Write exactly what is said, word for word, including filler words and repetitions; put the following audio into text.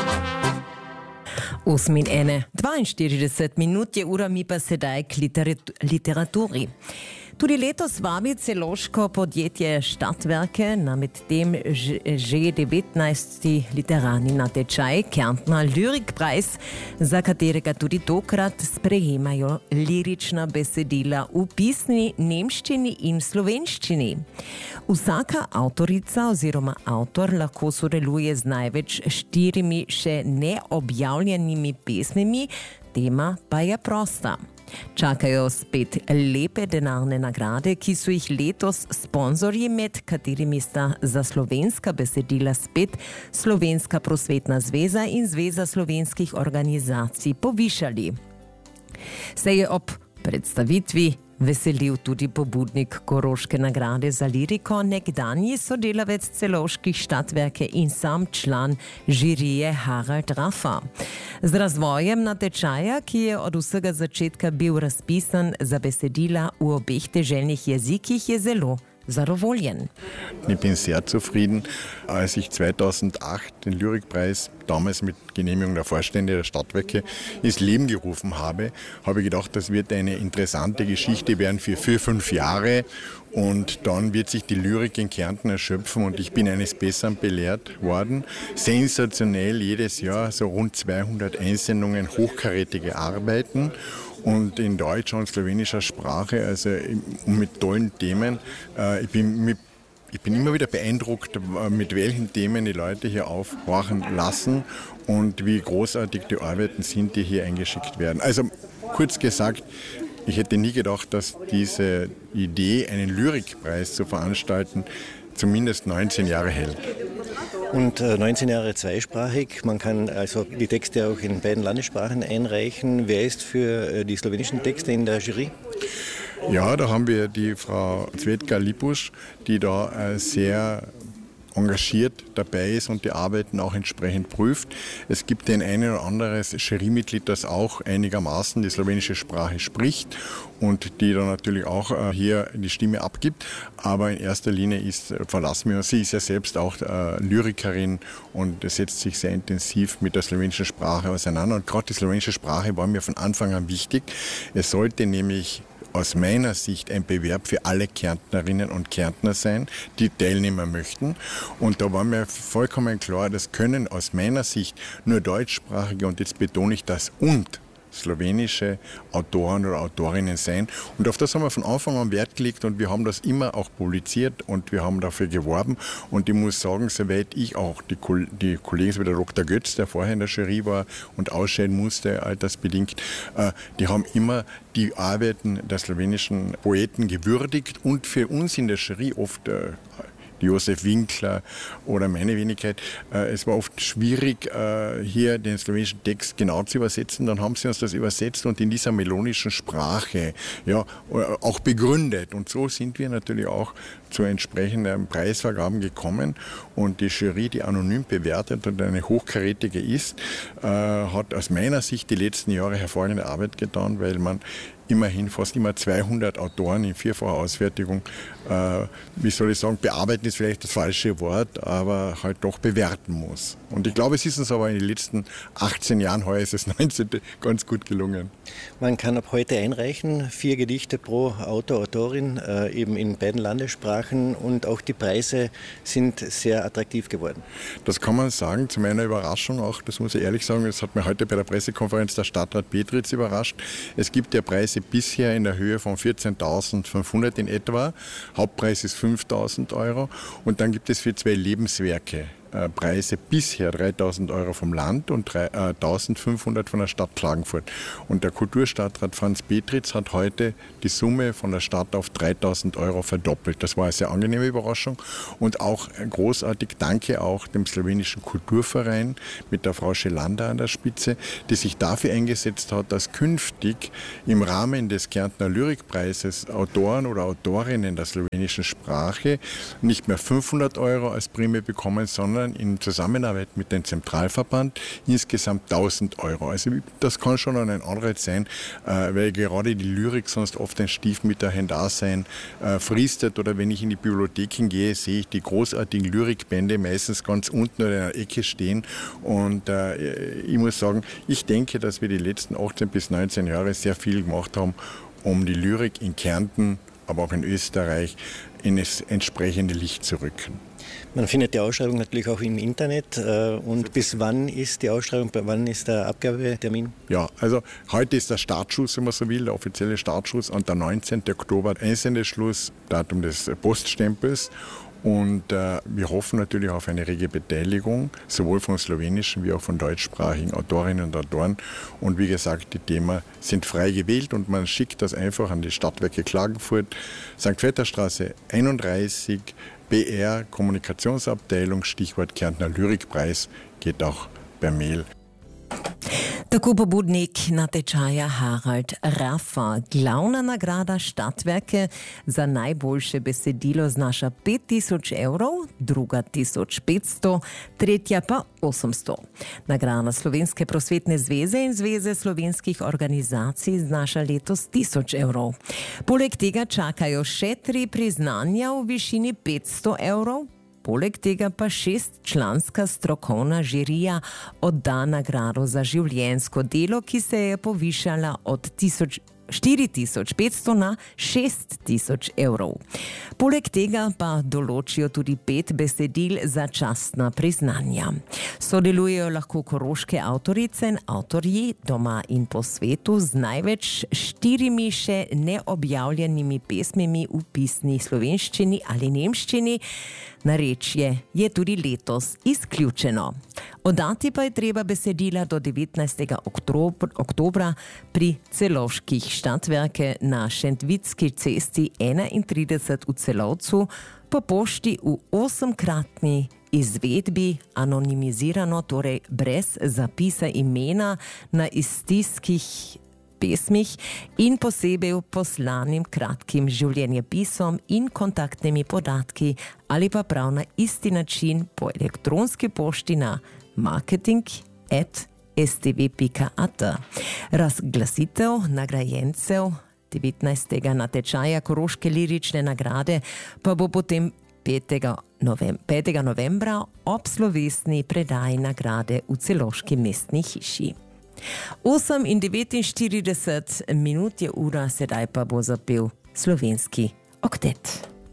Osmin ene, dvainštirideset minut je ura, mi pa sedaj k literaturi. Tudi letos vabi celoško podjetje Stadtwerke na medtem že devetnajsti literarni natečaj Kärntner Lyrikpreis, za katerega tudi tokrat sprejemajo lirična besedila v pisni nemščini in slovenščini. Vsaka avtorica oziroma avtor lahko sodeluje z največ štirimi še neobjavljenimi pesmimi, tema pa je prosta. Čakajo spet lepe denarne nagrade, ki so jih letos sponzorji, med katerimi sta za slovenska besedila spet Slovenska prosvetna zveza in Zveza slovenskih organizacij povišali. Se je ob predstavitvi veselil tudi pobudnik Koroške nagrade za liriko, nekdanji sodelavec celovških Stadtwerke in sam član žirije Harald Rafa. Z razvojem natečaja, ki je od vsega začetka bil razpisan za besedila v obeh deželnih jezikih, je zelo zadovoljen. Ich bin sehr zufrieden. Als ich zweitausendacht den Lyrikpreis, damals mit Genehmigung der Vorstände der Stadtwerke, ins Leben gerufen habe, habe ich gedacht, das wird eine interessante Geschichte werden für vier, fünf Jahre. Und dann wird sich die Lyrik in Kärnten erschöpfen und ich bin eines Besseren belehrt worden. Sensationell, jedes Jahr so rund zweihundert Einsendungen, hochkarätige Arbeiten. Und in deutscher und slowenischer Sprache, also mit tollen Themen. Ich bin, mit, ich bin immer wieder beeindruckt, mit welchen Themen die Leute hier aufhorchen lassen und wie großartig die Arbeiten sind, die hier eingeschickt werden. Also kurz gesagt, ich hätte nie gedacht, dass diese Idee, einen Lyrikpreis zu veranstalten, zumindest neunzehn Jahre hält. Und äh, neunzehn Jahre zweisprachig. Man kann also die Texte auch in beiden Landessprachen einreichen. Wer ist für äh, die slowenischen Texte in der Jury? Ja, da haben wir die Frau Cvetka Lipusch, die da äh, sehr engagiert dabei ist und die Arbeiten auch entsprechend prüft. Es gibt ein ein oder anderes Jurymitglied, das auch einigermaßen die slowenische Sprache spricht und die dann natürlich auch äh, hier die Stimme abgibt. Aber in erster Linie ist, äh, verlassen wir uns, sie ist ja selbst auch äh, Lyrikerin und setzt sich sehr intensiv mit der slowenischen Sprache auseinander. Und gerade die slowenische Sprache war mir von Anfang an wichtig. Es sollte nämlich aus meiner Sicht ein Bewerb für alle Kärntnerinnen und Kärntner sein, die teilnehmen möchten. Und da war mir vollkommen klar, das können aus meiner Sicht nur deutschsprachige, und jetzt betone ich das, und slowenische Autoren oder Autorinnen sein. Und auf das haben wir von Anfang an Wert gelegt und wir haben das immer auch publiziert und wir haben dafür geworben. Und ich muss sagen, soweit ich auch, die, die Kollegen, so wie der Doktor Götz, der vorher in der Jury war und ausscheiden musste, altersbedingt, äh, die haben immer die Arbeiten der slowenischen Poeten gewürdigt und für uns in der Jury oft äh, Josef Winkler oder meine Wenigkeit. Äh, es war oft schwierig, äh, hier den slowenischen Text genau zu übersetzen. Dann haben sie uns das übersetzt und in dieser melodischen Sprache ja, auch begründet. Und so sind wir natürlich auch zu entsprechenden Preisvergaben gekommen. Und die Jury, die anonym bewertet und eine hochkarätige ist, äh, hat aus meiner Sicht die letzten Jahre hervorragende Arbeit getan, weil man immerhin fast immer zweihundert Autoren in vierfacher Ausfertigung, äh, wie soll ich sagen, bearbeiten ist vielleicht das falsche Wort, aber halt doch bewerten muss. Und ich glaube, es ist uns aber in den letzten achtzehn Jahren, heuer ist es neunzehnte, ganz gut gelungen. Man kann ab heute einreichen, vier Gedichte pro Autor, Autorin, äh, eben in beiden Landessprachen, und auch die Preise sind sehr attraktiv geworden. Das kann man sagen, zu meiner Überraschung auch, das muss ich ehrlich sagen, das hat mir heute bei der Pressekonferenz der Stadtrat Petritz überrascht. Es gibt ja Preise bisher in der Höhe von vierzehntausendfünfhundert in etwa. Hauptpreis ist fünftausend Euro und dann gibt es für zwei Lebenswerke äh, Preise bisher dreitausend Euro vom Land und drei, äh, eintausendfünfhundert von der Stadt Klagenfurt. Und der Kulturstadtrat Franz Petritz hat heute die Summe von der Stadt auf dreitausend Euro verdoppelt. Das war eine sehr angenehme Überraschung und auch großartig. Danke auch dem slowenischen Kulturverein mit der Frau Schelanda an der Spitze, die sich dafür eingesetzt hat, dass künftig im Rahmen des Kärntner Lyrikpreises Autoren oder Autorinnen der slowenischen Sprache nicht mehr fünfhundert Euro als Prämie bekommen, sondern Sponsoren in Zusammenarbeit mit dem Zentralverband insgesamt tausend Euro. Also das kann schon ein Anreiz sein, weil gerade die Lyrik sonst oft ein Stiefmütterchen-Dasein fristet, oder wenn ich in die Bibliotheken gehe, sehe ich die großartigen Lyrikbände meistens ganz unten oder in einer Ecke stehen, und äh, ich muss sagen, ich denke, dass wir die letzten achtzehn bis neunzehn Jahre sehr viel gemacht haben, um die Lyrik in Kärnten, aber auch in Österreich in das entsprechende Licht zu rücken. Man findet die Ausschreibung natürlich auch im Internet. Und bis wann ist die Ausschreibung, wann ist der Abgabetermin? Ja, also heute ist der Startschuss, wenn man so will, der offizielle Startschuss, und der neunzehnten Oktober Einsendeschluss, Datum des Poststempels. Und äh, wir hoffen natürlich auf eine rege Beteiligung, sowohl von slowenischen wie auch von deutschsprachigen Autorinnen und Autoren. Und wie gesagt, die Themen sind frei gewählt, und man schickt das einfach an die Stadtwerke Klagenfurt, Sankt Vetterstraße einunddreißig, B R Kommunikationsabteilung, Stichwort Kärntner Lyrikpreis, geht auch per Mail. Tako pobudnik natečaja Harald Rafa. Glavna nagrada Stadtwerke za najboljše besedilo znaša pet tisoč evrov, druga tisoč petsto, tretja pa osemsto. Nagrada Slovenske prosvetne zveze in Zveze slovenskih organizacij znaša letos tisoč evrov. Poleg tega čakajo še tri priznanja v višini petsto evrov. Poleg tega pa šestčlanska strokovna žirija odda nagrado za življenjsko delo, ki se je povišala od štiri tisoč petsto na šest tisoč evrov. Poleg tega pa določijo tudi pet besedil za častna priznanja. Sodelujejo lahko koroške avtorice in avtorji doma in po svetu z največ štirimi še neobjavljenimi pesmimi v pisni slovenščini ali nemščini. Narečje je tudi letos izključeno. Oddati pa je treba besedila do devetnajstega oktobra pri Celovških Stadtwerke na Šentvitski cesti enaintrideset v Celovcu, po pošti v osemkratni izvedbi, anonimizirano, torej brez zapisa imena na iztiskih pesmih in posebej poslanim kratkim življenjepisom in kontaktnimi podatki, ali pa prav na isti način po elektronski pošti na marketing at s t v pika a t. Razglasitev nagrajencev devetnajstega natečaja Koroške lirične nagrade pa bo potem petega novembra ob slovesni predaji nagrade v Celovški mestni hiši. osem in devetinštirideset minut je ura, sedaj pa bo zapel slovenski oktet.